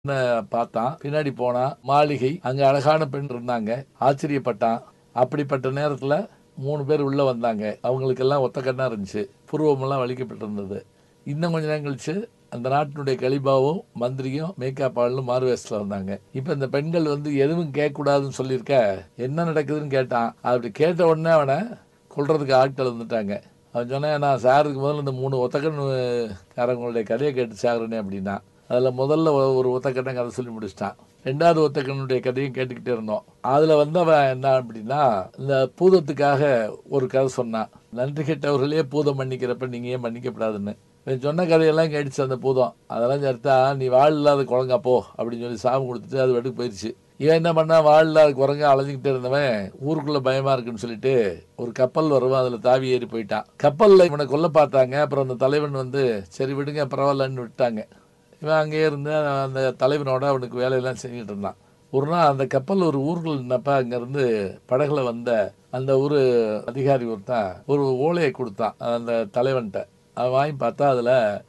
பார்த்தான். பின்னாடி போனான். மாளிகை. அங்க அழகான பெண் இருந்தாங்க. ஆச்சரியப்பட்டான். அப்படிப்பட்ட நேரத்துல 3 பேர் உள்ள வந்தாங்க. அவங்களுக்கெல்லாம் ஒத்த கண்ணா இருந்துச்சு. புருவமெல்லாம் வலிக்கப்பட்டிருந்தது. இன்னும் கொஞ்ச நேரம் கழிச்சு அந்த நாட்டினுடைய கலிபாவும் மந்திரியும் மேக்கப் ஆளும் மாறு வேஷத்துல வந்தாங்க. இப்ப இந்த பெண்கள் எதுவும் கேட்கக்கூடாதுன்னு சொல்லியிருக்க, என்ன நடக்குதுன்னு கேட்டான். அப்படி கேட்ட உடனே அவனை கொல்றதுக்கு ஆட்கள் வந்துட்டாங்க. அவன் சொன்னேன், நான் சாருக்கு முதல்ல இந்த 3 ஒத்தக்கண்ணுக்காரங்களுடைய கதையை கேட்டு சாகுறேனே அப்படின்னா. அதில் முதல்ல ஒரு ஒத்தக்கண்ணை கதை சொல்லி முடிச்சிட்டான். 2வது ஒத்தக்கண்ணுடைய கதையும் கேட்டுக்கிட்டே இருந்தோம். அதில் அவன் என்ன அப்படின்னா, இந்த பூதத்துக்காக ஒரு கதை சொன்னான். நன்றி கெட்டவர்களே பூதம் மன்னிக்கிறப்ப நீங்கள் ஏன் மன்னிக்கப்படாதுன்னு. இவன் சொன்ன கதையெல்லாம் கேட்டுச்சு அந்த பூதம். அதெல்லாம் சேர்த்தா நீ வாழ் இல்லாத குழங்கா போ அப்படின்னு சொல்லி சாபம் கொடுத்துட்டு அது வெட்டுக்கு போயிடுச்சு. இவன் என்ன பண்ணா, வாழ் இல்லாத குரங்க அலைஞ்சிக்கிட்டே இருந்தவன் ஊருக்குள்ள பயமா இருக்குன்னு சொல்லிட்டு ஒரு கப்பல் வருவான், அதுல தாவி ஏறி போயிட்டான். கப்பல்ல இவனை கொல்ல பார்த்தாங்க. அப்புறம் அந்த தலைவன் சரி விடுங்க பரவாயில்லன்னு விட்டாங்க. இவன் அங்கேயே இருந்து அந்த தலைவனோட அவனுக்கு வேலையெல்லாம் செஞ்சுட்டு இருந்தான். ஒரு நாள் அந்த கப்பல் ஒரு ஊருக்குள்ள நின்னப்ப அங்கிருந்து படகுல வந்த அந்த ஒரு அதிகாரி ஒருத்தன் ஒரு ஓலையை கொடுத்தான் அந்த தலைவன்கிட்ட. அவன் வாங்கி பார்த்தா அதுல